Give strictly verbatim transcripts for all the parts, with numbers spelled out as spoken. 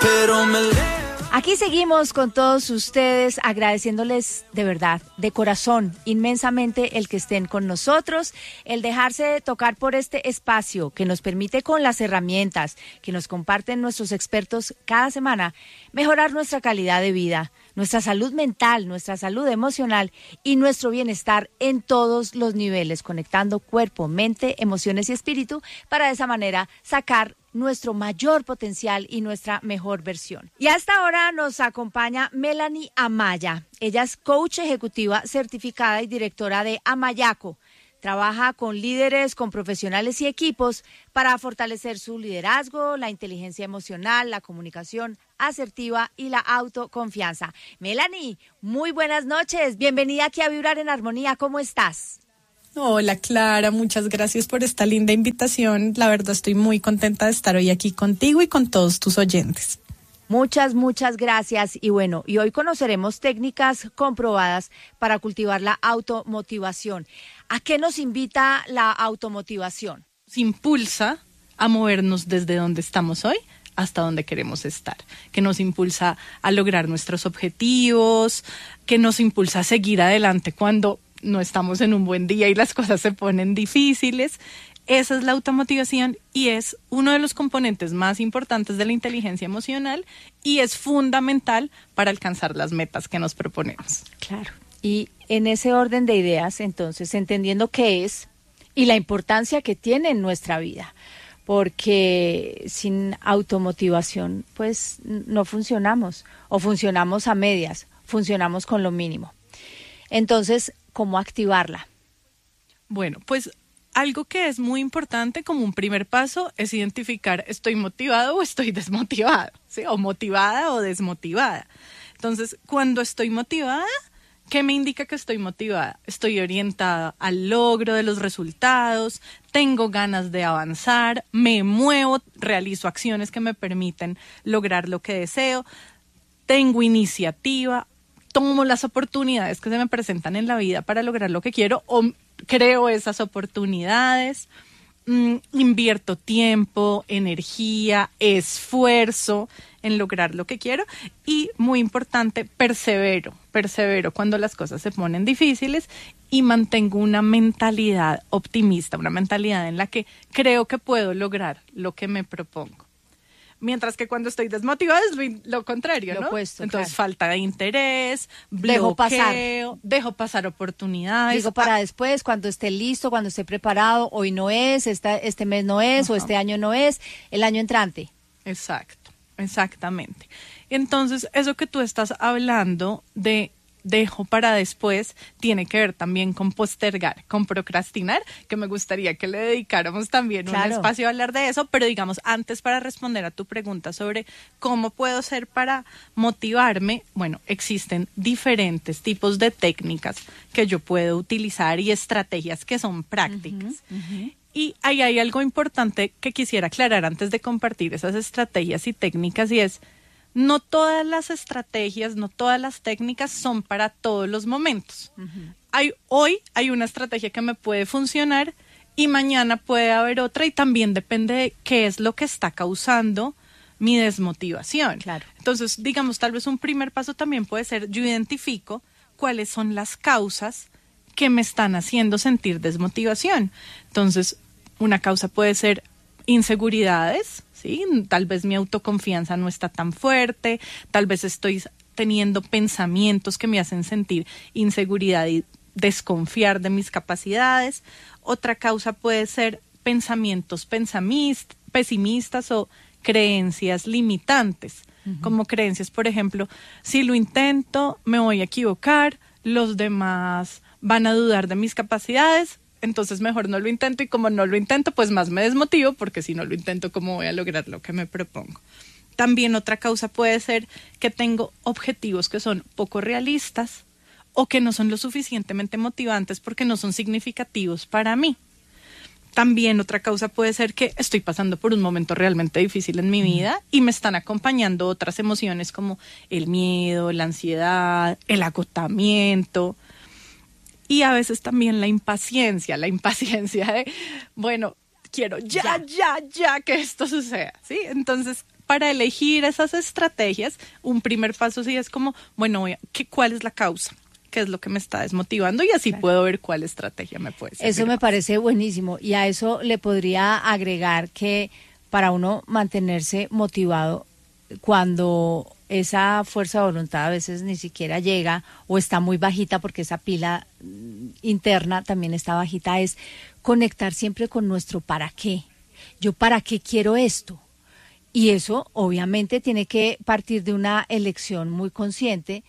pero me levanto. Aquí seguimos con todos ustedes, agradeciéndoles de verdad, de corazón, inmensamente el que estén con nosotros, el dejarse tocar por este espacio que nos permite con las herramientas que nos comparten nuestros expertos cada semana, mejorar nuestra calidad de vida, nuestra salud mental, nuestra salud emocional y nuestro bienestar en todos los niveles, conectando cuerpo, mente, emociones y espíritu para de esa manera sacar nuestro mayor potencial y nuestra mejor versión. Y hasta ahora nos acompaña Melanie Amaya. Ella es coach ejecutiva certificada y directora de Amayaco. Trabaja con líderes, con profesionales y equipos para fortalecer su liderazgo, la inteligencia emocional, la comunicación asertiva y la autoconfianza. Melanie, muy buenas noches. Bienvenida aquí a Vibrar en Armonía. ¿Cómo estás? Hola Clara, muchas gracias por esta linda invitación. La verdad estoy muy contenta de estar hoy aquí contigo y con todos tus oyentes. Muchas, muchas gracias. Y bueno, y hoy conoceremos técnicas comprobadas para cultivar la automotivación. ¿A qué nos invita la automotivación? Nos impulsa a movernos desde donde estamos hoy hasta donde queremos estar, que nos impulsa a lograr nuestros objetivos, que nos impulsa a seguir adelante cuando no estamos en un buen día y las cosas se ponen difíciles. Esa es la automotivación y es uno de los componentes más importantes de la inteligencia emocional y es fundamental para alcanzar las metas que nos proponemos. Claro. Y en ese orden de ideas, entonces, entendiendo qué es y la importancia que tiene en nuestra vida, porque sin automotivación, pues no funcionamos o funcionamos a medias, funcionamos con lo mínimo. Entonces, ¿cómo activarla? Bueno, pues algo que es muy importante como un primer paso es identificar estoy motivado o estoy desmotivado, ¿sí? O motivada o desmotivada. Entonces, cuando estoy motivada, ¿qué me indica que estoy motivada? Estoy orientada al logro de los resultados, tengo ganas de avanzar, me muevo, realizo acciones que me permiten lograr lo que deseo, tengo iniciativa, tomo las oportunidades que se me presentan en la vida para lograr lo que quiero o creo esas oportunidades, mm, invierto tiempo, energía, esfuerzo en lograr lo que quiero y, muy importante, persevero, persevero cuando las cosas se ponen difíciles y mantengo una mentalidad optimista, una mentalidad en la que creo que puedo lograr lo que me propongo. Mientras que cuando estoy desmotivada es lo, lo contrario, lo ¿no? opuesto, entonces claro. Falta de interés, bloqueo, Dejo pasar. dejo pasar oportunidades. Digo para ah, después, cuando esté listo, cuando esté preparado, hoy no es, esta, este mes no es, Ajá. o este año no es, el año entrante. Exacto, exactamente. Entonces, eso que tú estás hablando de dejo para después tiene que ver también con postergar, con procrastinar, que me gustaría que le dedicáramos también Claro. un espacio a hablar de eso, pero digamos, antes para responder a tu pregunta sobre cómo puedo ser para motivarme, bueno, existen diferentes tipos de técnicas que yo puedo utilizar y estrategias que son prácticas. Uh-huh, uh-huh. Y ahí hay algo importante que quisiera aclarar antes de compartir esas estrategias y técnicas y es, no todas las estrategias, no todas las técnicas son para todos los momentos. Uh-huh. Hay, hoy hay una estrategia que me puede funcionar y mañana puede haber otra y también depende de qué es lo que está causando mi desmotivación. Claro. Entonces, digamos, tal vez un primer paso también puede ser, yo identifico cuáles son las causas que me están haciendo sentir desmotivación. Entonces, una causa puede ser inseguridades, ¿sí? Tal vez mi autoconfianza no está tan fuerte, tal vez estoy teniendo pensamientos que me hacen sentir inseguridad y desconfiar de mis capacidades. Otra causa puede ser pensamientos pensamist- pesimistas o creencias limitantes, uh-huh. como creencias, por ejemplo, si lo intento, me voy a equivocar, los demás van a dudar de mis capacidades, entonces mejor no lo intento y como no lo intento, pues más me desmotivo porque si no lo intento, ¿cómo voy a lograr lo que me propongo? También otra causa puede ser que tengo objetivos que son poco realistas o que no son lo suficientemente motivantes porque no son significativos para mí. También otra causa puede ser que estoy pasando por un momento realmente difícil en mi vida y me están acompañando otras emociones como el miedo, la ansiedad, el agotamiento. Y a veces también la impaciencia, la impaciencia de, bueno, quiero ya, ya, ya, ya que esto suceda, ¿sí? Entonces, para elegir esas estrategias, un primer paso sí es como, bueno, voy a, ¿qué, ¿cuál es la causa? ¿Qué es lo que me está desmotivando? Y así claro. puedo ver cuál estrategia me puede servir. Eso me parece buenísimo. Y a eso le podría agregar que para uno mantenerse motivado, cuando esa fuerza de voluntad a veces ni siquiera llega o está muy bajita porque esa pila interna también está bajita, es conectar siempre con nuestro para qué. Yo para qué quiero esto. Y eso obviamente tiene que partir de una elección muy consciente.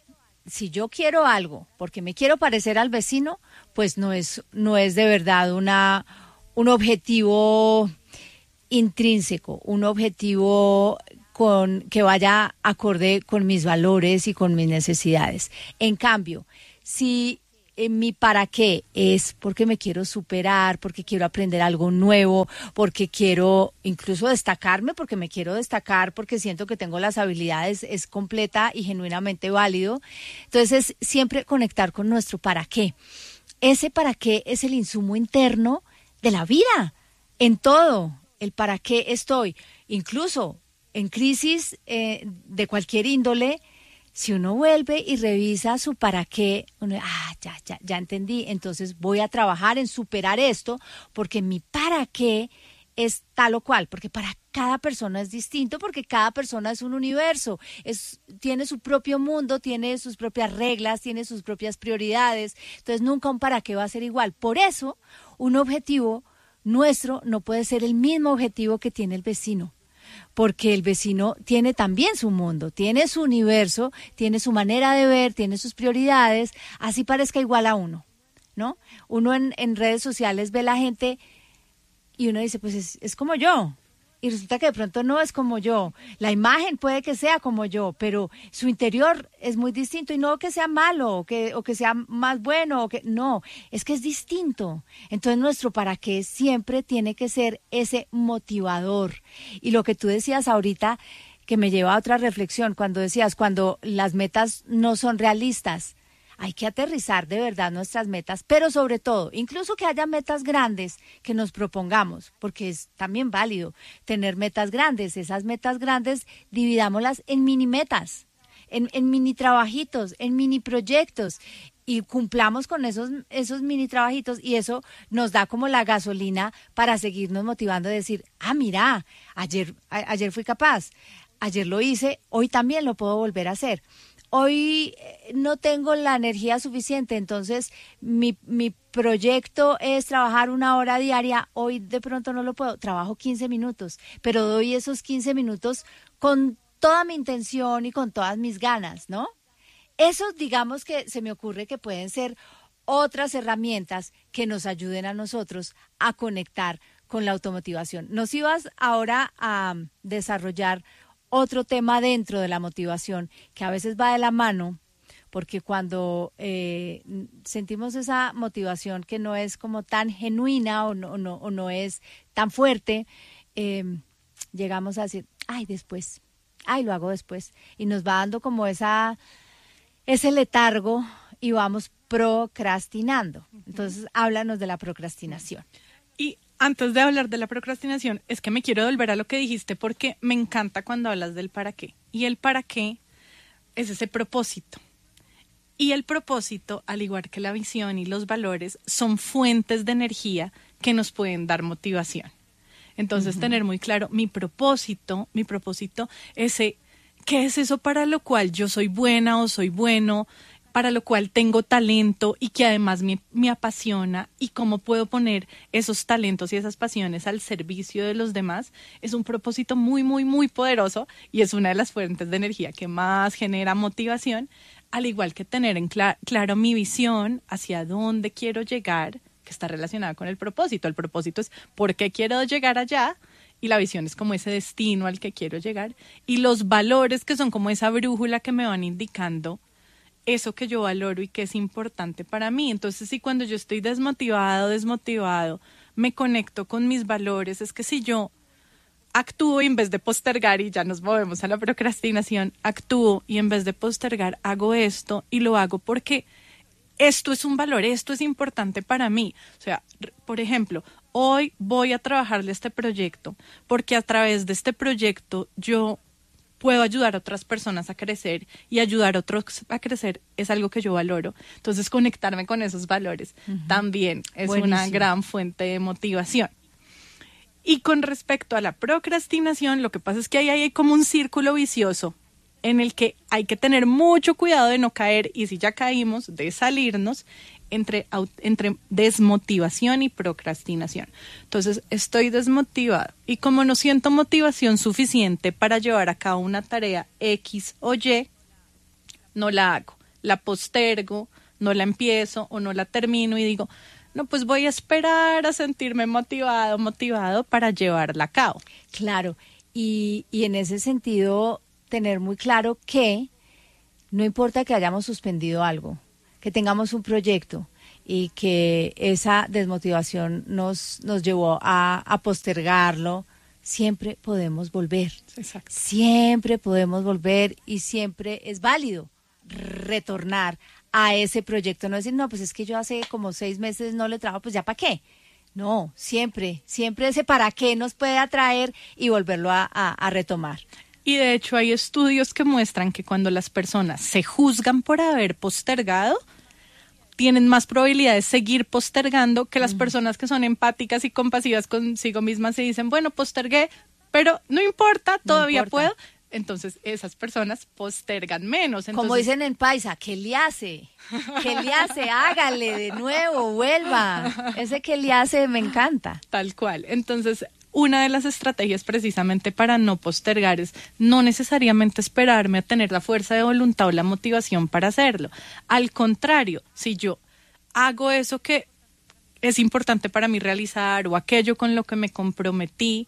Si yo quiero algo porque me quiero parecer al vecino, pues no es, no es de verdad una, un objetivo intrínseco, un objetivo con que vaya acorde con mis valores y con mis necesidades. En cambio, si eh, mi para qué es porque me quiero superar, porque quiero aprender algo nuevo, porque quiero incluso destacarme, porque me quiero destacar, porque siento que tengo las habilidades, es completa y genuinamente válido. Entonces, es siempre conectar con nuestro para qué. Ese para qué es el insumo interno de la vida, en todo. El para qué estoy, incluso en crisis eh, de cualquier índole, si uno vuelve y revisa su para qué, uno, ah, ya, ya, ya entendí, entonces voy a trabajar en superar esto, porque mi para qué es tal o cual, porque para cada persona es distinto, porque cada persona es un universo, es, tiene su propio mundo, tiene sus propias reglas, tiene sus propias prioridades, entonces nunca un para qué va a ser igual. Por eso, un objetivo nuestro no puede ser el mismo objetivo que tiene el vecino, porque el vecino tiene también su mundo, tiene su universo, tiene su manera de ver, tiene sus prioridades, así parezca igual a uno, ¿no? Uno en, en redes sociales ve la gente y uno dice, pues es, es como yo. Y resulta que de pronto no es como yo. La imagen puede que sea como yo, pero su interior es muy distinto. Y no que sea malo o que, o que sea más bueno. O que, no, es que es distinto. Entonces nuestro para qué siempre tiene que ser ese motivador. Y lo que tú decías ahorita, que me lleva a otra reflexión, cuando decías, cuando las metas no son realistas, hay que aterrizar de verdad nuestras metas, pero sobre todo, incluso que haya metas grandes que nos propongamos, porque es también válido tener metas grandes. Esas metas grandes dividámoslas en mini metas, en, en mini trabajitos, en mini proyectos, y cumplamos con esos, esos mini trabajitos, y eso nos da como la gasolina para seguirnos motivando a decir, ah, mira, ayer, a, ayer fui capaz, ayer lo hice, hoy también lo puedo volver a hacer. Hoy no tengo la energía suficiente, entonces mi, mi proyecto es trabajar una hora diaria, hoy de pronto no lo puedo, trabajo quince minutos, pero doy esos quince minutos con toda mi intención y con todas mis ganas, ¿no? Eso, digamos que se me ocurre que pueden ser otras herramientas que nos ayuden a nosotros a conectar con la automotivación. Nos ibas ahora a desarrollar otro tema dentro de la motivación, que a veces va de la mano, porque cuando eh, sentimos esa motivación que no es como tan genuina o no, o no, o no es tan fuerte, eh, llegamos a decir, ay, después, ay, lo hago después, y nos va dando como esa, ese letargo y vamos procrastinando. Entonces, háblanos de la procrastinación. Y antes de hablar de la procrastinación, es que me quiero volver a lo que dijiste, porque me encanta cuando hablas del para qué. Y el para qué es ese propósito. Y el propósito, al igual que la visión y los valores, son fuentes de energía que nos pueden dar motivación. Entonces, uh-huh. tener muy claro mi propósito, mi propósito, ese, ¿qué es eso para lo cual yo soy buena o soy bueno? Para lo cual tengo talento y que además me, me apasiona, y cómo puedo poner esos talentos y esas pasiones al servicio de los demás, es un propósito muy, muy, muy poderoso, y es una de las fuentes de energía que más genera motivación, al igual que tener en cl- claro mi visión hacia dónde quiero llegar, que está relacionada con el propósito. El propósito es por qué quiero llegar allá, y la visión es como ese destino al que quiero llegar, y los valores, que son como esa brújula que me van indicando eso que yo valoro y que es importante para mí. Entonces, si cuando yo estoy desmotivado, desmotivado, me conecto con mis valores, es que si yo actúo y en vez de postergar, y ya nos movemos a la procrastinación, actúo y en vez de postergar hago esto, y lo hago porque esto es un valor, esto es importante para mí. O sea, por ejemplo, hoy voy a trabajarle este proyecto porque a través de este proyecto yo puedo ayudar a otras personas a crecer y ayudar a otros a crecer es algo que yo valoro. Entonces, conectarme con esos valores uh-huh. también es Buenísimo. Una gran fuente de motivación. Y con respecto a la procrastinación, lo que pasa es que ahí hay como un círculo vicioso en el que hay que tener mucho cuidado de no caer y si ya caímos, de salirnos entre, entre desmotivación y procrastinación. Entonces, estoy desmotivada y como no siento motivación suficiente para llevar a cabo una tarea X o Y, no la hago, la postergo, no la empiezo o no la termino y digo, no, pues voy a esperar a sentirme motivado, motivado para llevarla a cabo. Claro, y, y en ese sentido, tener muy claro que no importa que hayamos suspendido algo, que tengamos un proyecto y que esa desmotivación nos, nos llevó a, a postergarlo, siempre podemos volver. Exacto. Siempre podemos volver y siempre es válido retornar a ese proyecto. No decir, no, pues es que yo hace como seis meses no le trabajo, pues ya para qué. No, siempre, siempre ese para qué nos puede atraer y volverlo a, a, a retomar. Y de hecho hay estudios que muestran que cuando las personas se juzgan por haber postergado, tienen más probabilidad de seguir postergando que las uh-huh. personas que son empáticas y compasivas consigo mismas y dicen, bueno, postergué, pero no importa, todavía no importa. Puedo. Entonces, esas personas postergan menos. Entonces, como dicen en paisa, ¿qué le hace? ¿Qué le hace? Hágale de nuevo, vuelva. Ese que le hace me encanta. Tal cual. Entonces, una de las estrategias precisamente para no postergar es no necesariamente esperarme a tener la fuerza de voluntad o la motivación para hacerlo. Al contrario, si yo hago eso que es importante para mí realizar o aquello con lo que me comprometí,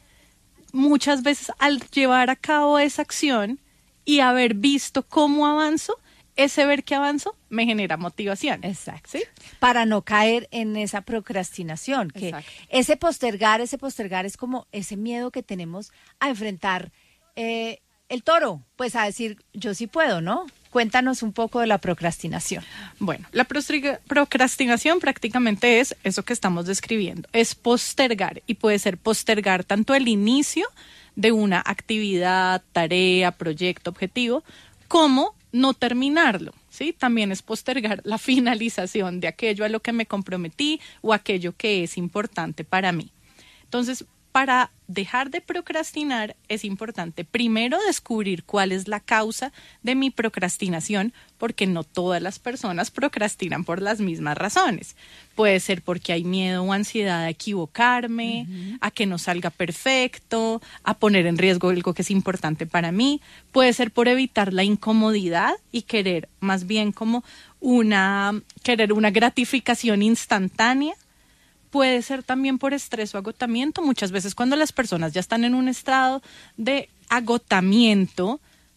muchas veces al llevar a cabo esa acción y haber visto cómo avanzo, ese ver que avanzo me genera motivación. Exacto. ¿Sí? Para no caer en esa procrastinación. Que Exacto. ese postergar, ese postergar es como ese miedo que tenemos a enfrentar eh, el toro, pues a decir, yo sí puedo, ¿no? Cuéntanos un poco de la procrastinación. Bueno, la procrastinación prácticamente es eso que estamos describiendo, es postergar y puede ser postergar tanto el inicio de una actividad, tarea, proyecto, objetivo, como no terminarlo, ¿sí? También es postergar la finalización de aquello a lo que me comprometí o aquello que es importante para mí. Entonces, para dejar de procrastinar es importante primero descubrir cuál es la causa de mi procrastinación, porque no todas las personas procrastinan por las mismas razones. Puede ser porque hay miedo o ansiedad a equivocarme, uh-huh. a que no salga perfecto, a poner en riesgo algo que es importante para mí. Puede ser por evitar la incomodidad y querer más bien como una, querer una gratificación instantánea. Puede ser también por estrés o agotamiento. Muchas veces cuando las personas ya están en un estado de agotamiento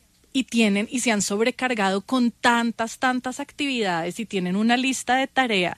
y tienen y se han sobrecargado con tantas, tantas actividades y tienen una lista de tarea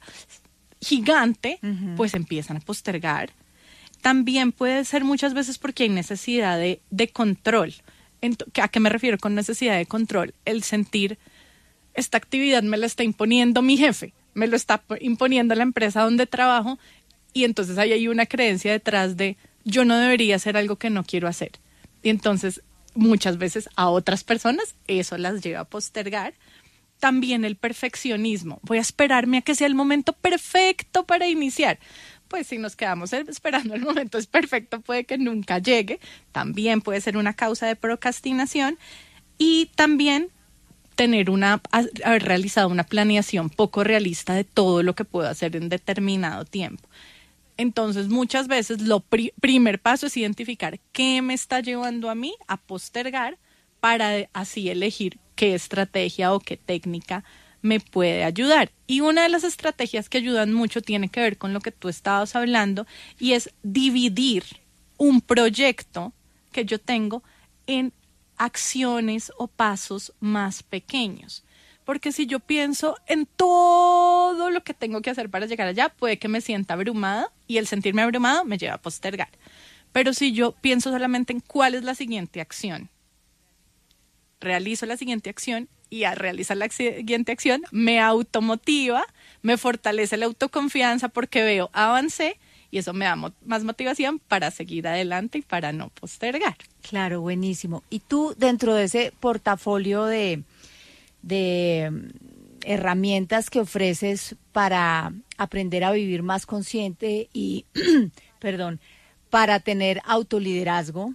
gigante, uh-huh. pues empiezan a postergar. También puede ser muchas veces porque hay necesidad de, de control. Ent- ¿A qué me refiero con necesidad de control? El sentir, esta actividad me la está imponiendo mi jefe, me lo está imponiendo la empresa donde trabajo. Y entonces ahí hay una creencia detrás de yo no debería hacer algo que no quiero hacer. Y entonces muchas veces a otras personas eso las lleva a postergar. También el perfeccionismo. Voy a esperarme a que sea el momento perfecto para iniciar. Pues si nos quedamos esperando el momento es perfecto, puede que nunca llegue. También puede ser una causa de procrastinación. Y también tener una, haber realizado una planeación poco realista de todo lo que puedo hacer en determinado tiempo. Entonces, muchas veces lo pri- primer paso es identificar qué me está llevando a mí a postergar para así elegir qué estrategia o qué técnica me puede ayudar. Y una de las estrategias que ayudan mucho tiene que ver con lo que tú estabas hablando y es dividir un proyecto que yo tengo en acciones o pasos más pequeños. Porque si yo pienso en todo lo que tengo que hacer para llegar allá, puede que me sienta abrumada y el sentirme abrumado me lleva a postergar. Pero si yo pienso solamente en cuál es la siguiente acción, realizo la siguiente acción y al realizar la siguiente acción me automotiva, me fortalece la autoconfianza porque veo, avancé y eso me da mo- más motivación para seguir adelante y para no postergar. Claro, buenísimo. Y tú, dentro de ese portafolio de, de mm, herramientas que ofreces para aprender a vivir más consciente y, perdón, para tener autoliderazgo,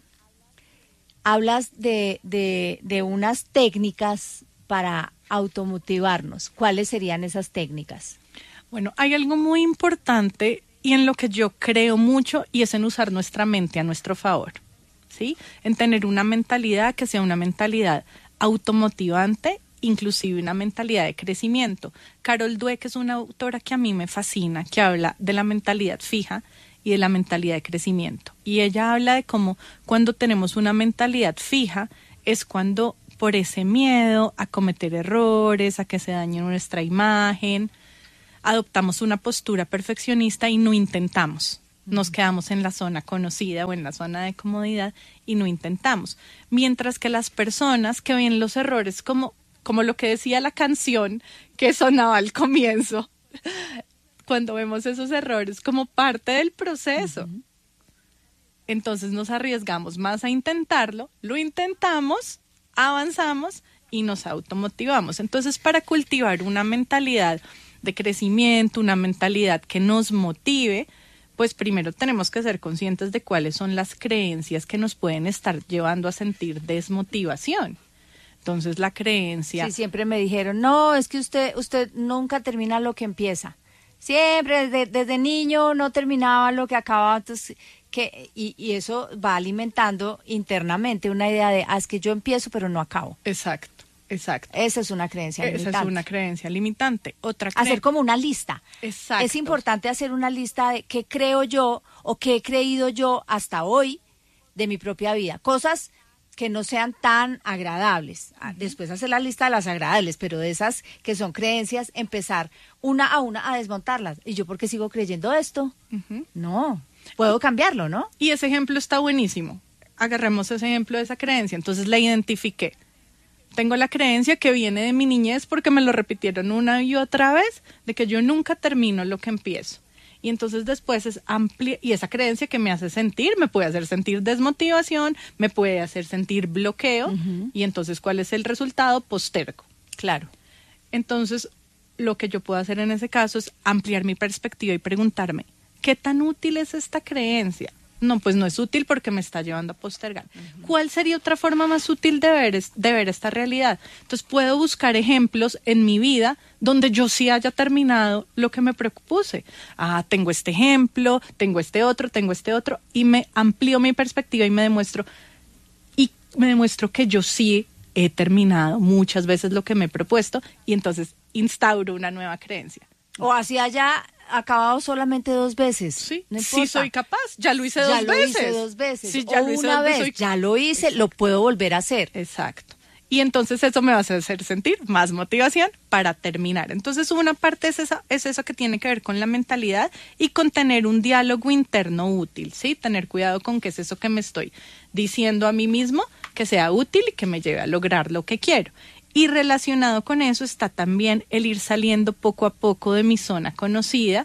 hablas de, de, de unas técnicas para automotivarnos. ¿Cuáles serían esas técnicas? Bueno, hay algo muy importante y en lo que yo creo mucho, y es en usar nuestra mente a nuestro favor, ¿sí? En tener una mentalidad que sea una mentalidad automotivante, inclusive una mentalidad de crecimiento. Carol Dweck es una autora que a mí me fascina, que habla de la mentalidad fija y de la mentalidad de crecimiento. Y ella habla de cómo cuando tenemos una mentalidad fija es cuando por ese miedo a cometer errores, a que se dañe nuestra imagen, adoptamos una postura perfeccionista y no intentamos. Nos quedamos en la zona conocida o en la zona de comodidad y no intentamos. Mientras que las personas que ven los errores como, como lo que decía la canción que sonaba al comienzo, cuando vemos esos errores como parte del proceso, uh-huh. entonces nos arriesgamos más a intentarlo, lo intentamos, avanzamos y nos automotivamos. Entonces, para cultivar una mentalidad de crecimiento, una mentalidad que nos motive, pues primero tenemos que ser conscientes de cuáles son las creencias que nos pueden estar llevando a sentir desmotivación. Entonces, la creencia... Sí, siempre me dijeron, no, es que usted, usted nunca termina lo que empieza. Siempre, desde, desde niño no terminaba lo que acababa, entonces, que, y, y eso va alimentando internamente una idea de, ah, es que yo empiezo pero no acabo. Exacto, exacto. Esa es una creencia Esa limitante. es una creencia limitante. Otra cre... Hacer como una lista. Exacto. Es importante hacer una lista de qué creo yo o qué he creído yo hasta hoy de mi propia vida. Cosas que no sean tan agradables. Uh-huh. Después hacer la lista de las agradables, pero de esas que son creencias, empezar una a una a desmontarlas. ¿Y yo por qué sigo creyendo esto? Uh-huh. No, puedo cambiarlo, ¿no? Y ese ejemplo está buenísimo. Agarremos ese ejemplo de esa creencia. Entonces la identifiqué. Tengo la creencia que viene de mi niñez porque me lo repitieron una y otra vez, de que yo nunca termino lo que empiezo. Y entonces después es amplia, y esa creencia que me hace sentir, me puede hacer sentir desmotivación, me puede hacer sentir bloqueo, uh-huh. y entonces ¿cuál es el resultado? Postergo. Claro. Entonces, lo que yo puedo hacer en ese caso es ampliar mi perspectiva y preguntarme, ¿qué tan útil es esta creencia? No, pues no es útil porque me está llevando a postergar. Uh-huh. ¿Cuál sería otra forma más útil de ver, de ver esta realidad? Entonces puedo buscar ejemplos en mi vida donde yo sí haya terminado lo que me propuse. Ah, tengo este ejemplo, tengo este otro, tengo este otro, y me amplío mi perspectiva y me demuestro, y me demuestro que yo sí he terminado muchas veces lo que me he propuesto, y entonces instauro una nueva creencia. O así haya acabado solamente dos veces. Sí, no sí soy capaz, ya lo hice ya dos lo veces. Hice dos veces. Sí, ya o lo hice una dos vez, veces. ya lo hice, lo puedo volver a hacer. Exacto. Y entonces eso me va a hacer sentir más motivación para terminar. Entonces una parte es, esa, es eso que tiene que ver con la mentalidad y con tener un diálogo interno útil, ¿sí? Tener cuidado con qué es eso que me estoy diciendo a mí mismo, que sea útil y que me lleve a lograr lo que quiero. Y relacionado con eso está también el ir saliendo poco a poco de mi zona conocida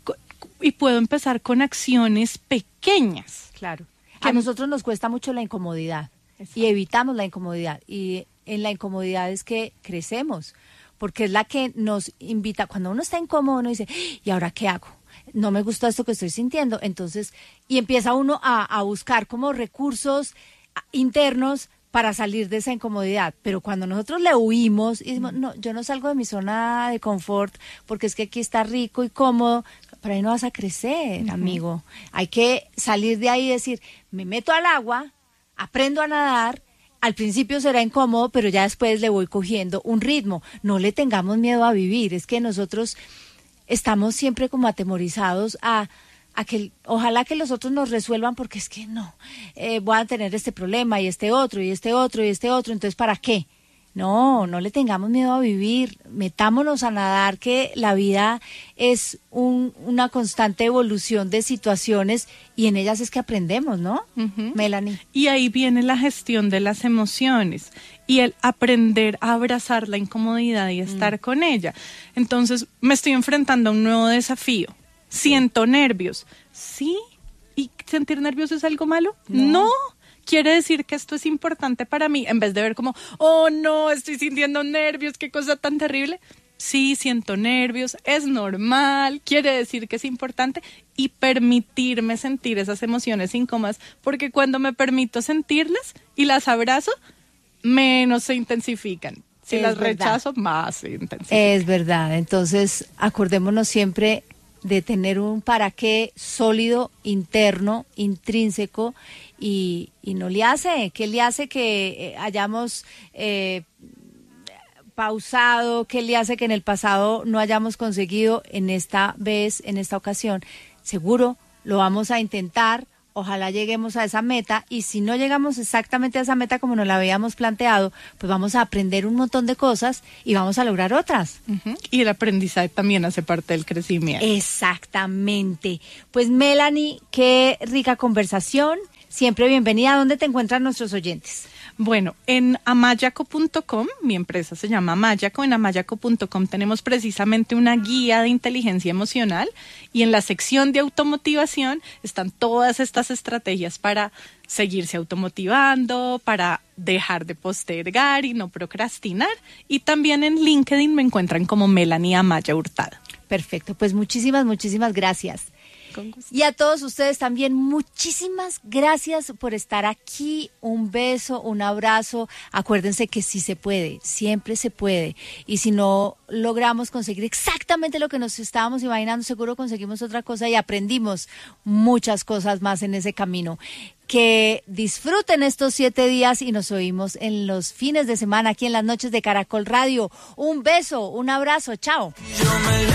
y puedo empezar con acciones pequeñas. Claro. A nosotros nos cuesta mucho la incomodidad. Exacto. Y evitamos la incomodidad. Y en la incomodidad es que crecemos, porque es la que nos invita. Cuando uno está incómodo, uno dice, ¿y ahora qué hago? No me gusta esto que estoy sintiendo. Entonces, y empieza uno a, a buscar como recursos internos para salir de esa incomodidad, pero cuando nosotros le huimos y decimos, no, yo no salgo de mi zona de confort porque es que aquí está rico y cómodo, pero ahí no vas a crecer, uh-huh. amigo. Hay que salir de ahí y decir, me meto al agua, aprendo a nadar, al principio será incómodo, pero ya después le voy cogiendo un ritmo. No le tengamos miedo a vivir, es que nosotros estamos siempre como atemorizados a... a que ojalá que los otros nos resuelvan porque es que no, eh, voy a tener este problema y este otro y este otro y este otro, entonces ¿para qué? No, no le tengamos miedo a vivir, metámonos a nadar, que la vida es un, una constante evolución de situaciones y en ellas es que aprendemos, ¿no? Uh-huh. Melanie. Y ahí viene la gestión de las emociones y el aprender a abrazar la incomodidad y estar mm. con ella. Entonces me estoy enfrentando a un nuevo desafío. Siento nervios. ¿Sí? ¿Y sentir nervios es algo malo? No. no. Quiere decir que esto es importante para mí, en vez de ver como, oh no, estoy sintiendo nervios, qué cosa tan terrible. Sí, siento nervios, es normal, quiere decir que es importante, y permitirme sentir esas emociones incómodas, porque cuando me permito sentirlas y las abrazo, menos se intensifican. Si Es las verdad. rechazo, más se intensifican. Es verdad, entonces acordémonos siempre de tener un para qué sólido, interno, intrínseco, y, y no le hace, ¿qué le hace que eh, hayamos eh, pausado, qué le hace que en el pasado no hayamos conseguido en esta vez, en esta ocasión? Seguro lo vamos a intentar, ojalá lleguemos a esa meta, y si no llegamos exactamente a esa meta como nos la habíamos planteado, pues vamos a aprender un montón de cosas y vamos a lograr otras. Uh-huh. Y el aprendizaje también hace parte del crecimiento. Exactamente. Pues Melanie, qué rica conversación. Siempre bienvenida. ¿Dónde te encuentran nuestros oyentes? Bueno, en amayaco punto com, mi empresa se llama Amayaco, en amayaco punto com tenemos precisamente una guía de inteligencia emocional, y en la sección de automotivación están todas estas estrategias para seguirse automotivando, para dejar de postergar y no procrastinar, y también en LinkedIn me encuentran como Melanie Amaya Hurtado. Perfecto, pues muchísimas, muchísimas gracias. Con gusto. Y a todos ustedes también, muchísimas gracias por estar aquí. Un beso, un abrazo. Acuérdense que sí se puede, siempre se puede. Y si no logramos conseguir exactamente lo que nos estábamos imaginando, seguro conseguimos otra cosa y aprendimos muchas cosas más en ese camino. Que disfruten estos siete días y nos oímos en los fines de semana aquí en las noches de Caracol Radio. Un beso, un abrazo, chao.